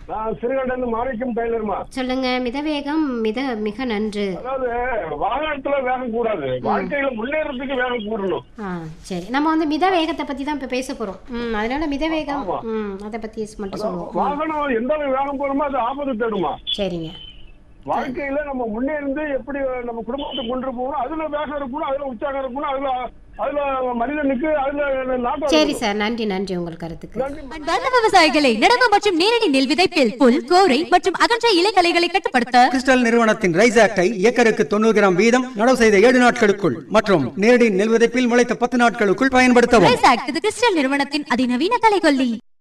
நான் சிறுகண்ட மாணிக்கம் டெய்லர்மா. சொல்லுங்க. மிதவேகம் மிக நன்று. அதாவது வாகனத்துல வேகம் கூடாது, வாழ்க்கையில முன்னேறதுக்கு வேகம் கூடணும். சரி, நம்ம வந்து மித வேகத்தை பத்தி தான் இப்ப பேச போறோம். அதனால மிதவேகம் அதை பத்தி மட்டும் சொல்லுவோம். வாகனம் எந்த வேகம் போறோமோ அது ஆபத்து தேடுமா. சரிங்க. வாழ்க்கையில நம்ம முன்னேறிந்து எப்படி நம்ம குடும்பத்தை கொண்டு போகணும், அதுல வேகம் இருக்கணும், அதுல உற்சாகம் இருக்கணும், அதுல மனிதனுக்கு அதுல நாட்டம். சரி சார், நன்றி உங்கள் கருத்துக்கு. அன்பார்ந்த விவசாயிகளை, நடவு மற்றும் நேரடி நெல் விதைப்பில் புல், கோரை மற்றும் அகன்ற இலைகளைகளை கட்டுப்படுத்த கிறிஸ்டல் நிறுவனத்தின் ரைஸ் ஆக்டை ஏக்கருக்கு 90 கிராம் வீதம் நடவு செய்த 7 நாட்களுக்குள் மற்றும் நேரடி நெல் விதைப்பில் முளைத்த 10 நாட்களுக்குள் பயன்படுத்தவும். ரைஸ் ஆக்ட் கிறிஸ்டல் நிறுவனத்தின் அதிநவீன கலைகொல்லி.